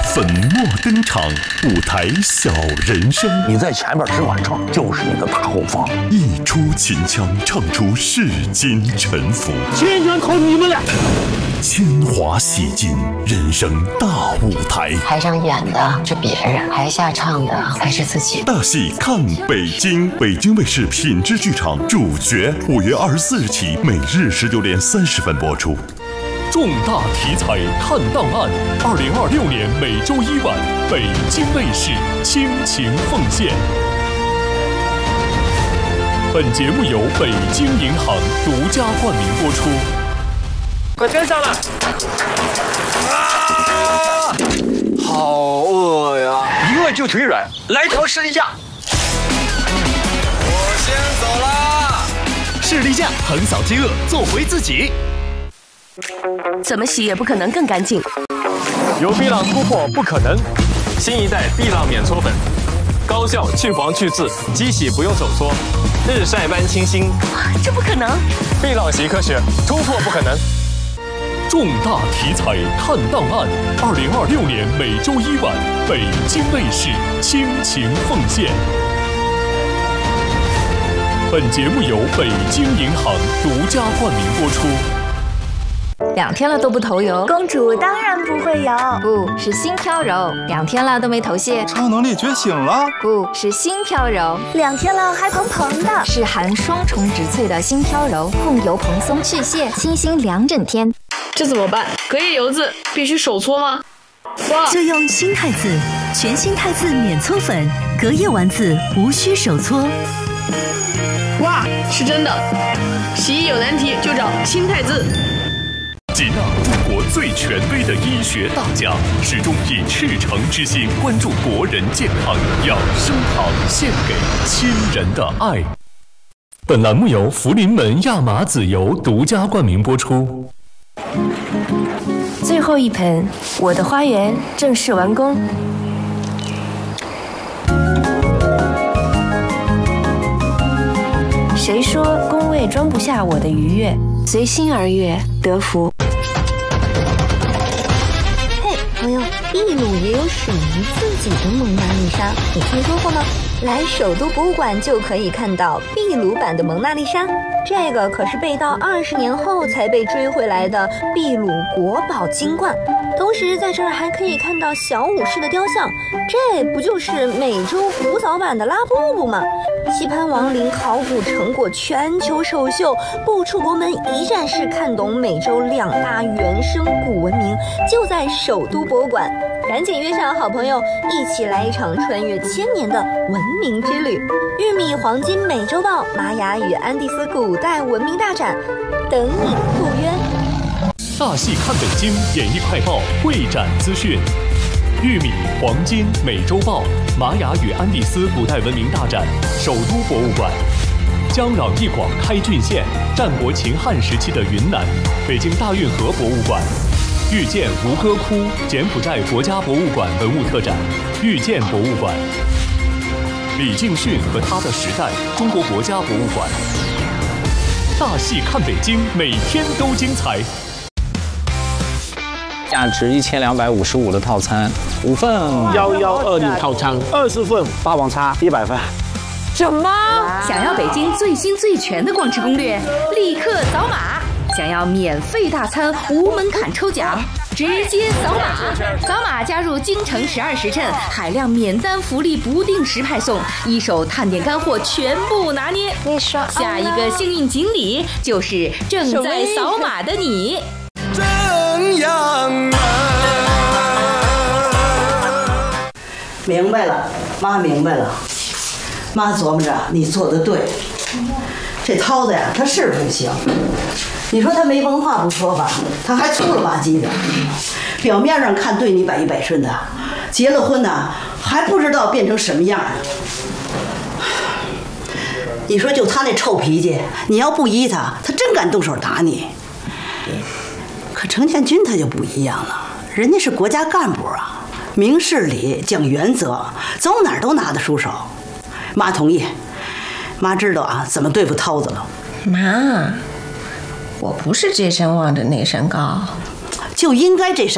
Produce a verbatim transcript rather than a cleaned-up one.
粉墨登场，舞台小人生。 你在前面只管唱，就是你的大后方。 一出秦腔，唱出世间沉浮。 千全靠你们俩。 铅华洗尽人生大舞台。 台上演的是别人，台下唱的才是自己。 大戏看北京，北京卫视品质剧场主角，五月二十四日起，每日十九点三十分播出。 重大题材看档案，二零二六年每周一晚，北京卫视倾情奉献。本节目由北京银行独家冠名播出。 快跟上来！啊，好饿呀！一饿就腿软，来条士力架。 我先走啦！ 士力架横扫饥饿，做回自己。 怎么洗也不可能更干净。 有碧浪突破不可能，新一代碧浪免搓粉，高效去黄去渍，机洗不用手搓，日晒般清新。 这不可能！ 碧浪洗科学，突破不可能。 重大题材看档案，二零二六年每周一晚，北京卫视倾情奉献。本节目由北京银行独家冠名播出。 两天了都不头油， 公主当然不会油， 不是心飘柔。两天了都没头屑， 超能力觉醒了， 不是心飘柔。 两天了还蓬蓬的， 是含双重植萃的心飘柔，控油蓬松去屑，清新两整天。 这怎么办？隔夜油渍必须手搓吗？哇！ 就用新汰渍，全新汰渍免搓粉，隔夜完渍无需手搓。 哇，是真的！洗衣有难题就找新汰渍。 吉纳中国最权威的医学大家，始终以赤诚之心关注国人健康，养生堂献给亲人的爱。本栏目由福临门亚麻籽油独家冠名播出。 最后一盆，我的花园正式完工。谁说工位装不下我的愉悦？随心而悦，得福。 嘿，朋友，秘鲁也有属于自己的蒙娜丽莎，你听说过吗？来首都博物馆就可以看到秘鲁版的蒙娜丽莎，这个可是被盗二十年后才被追回来的秘鲁国宝金冠。同时在这儿还可以看到小武士的雕像，这不就是美洲古早版的拉布布吗？棋盘王陵考古成果全球首秀，不出国门一站式看懂美洲两大原生古文明，就在首都博物馆。赶紧约上好朋友，一起来一场穿越千年的文明之旅。玉米黄金美洲豹玛雅与安第斯古代文明大展，等你赴约。 大戏看北京演艺快报会展资讯：玉米黄金美洲豹玛雅与安第斯古代文明大展，首都博物馆。江壤一广开郡县，战国秦汉时期的云南，北京大运河博物馆。遇见吴哥窟柬埔寨国家博物馆文物特展，遇见博物馆。李敬训和他的时代，中国国家博物馆。大戏看北京，每天都精彩。 价值一千两百五十五的套餐，五份幺幺二零套餐，二十份八王叉一百份。 什么？ 想要北京最新最全的逛吃攻略，立刻扫码。想要免费大餐无门槛抽奖，直接扫码。扫码加入京城十二时辰，海量免单福利不定时派送，一手探店干货全部拿捏。 你说下一个幸运锦鲤就是正在扫码的你。 正阳门。 明白了，妈明白了。妈琢磨着你做的对，这涛子呀，他是不行。你说他没文化不说吧，他还粗了吧唧的，表面上看对你百依百顺的，结了婚呢还不知道变成什么样呢。你说就他那臭脾气，你要不依他，他真敢动手打你。可程建军他就不一样了，人家是国家干部啊，明事理讲原则，走哪儿都拿得出手。妈同意，妈知道啊怎么对付涛子了。 妈，我不是这山望着那山高， 就应该这山。